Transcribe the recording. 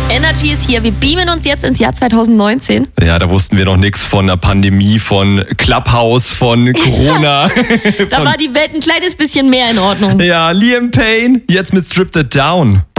Energy ist hier. Wir beamen uns jetzt ins Jahr 2019. Ja, da wussten wir noch nichts von der Pandemie, von Clubhouse, von Corona. Da war die Welt ein kleines bisschen mehr in Ordnung. Ja, Liam Payne, jetzt mit Stripped It Down.